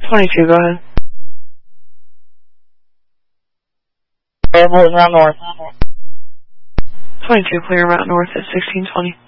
22, go ahead. Airport Route North. 22, clear Route North at 1620.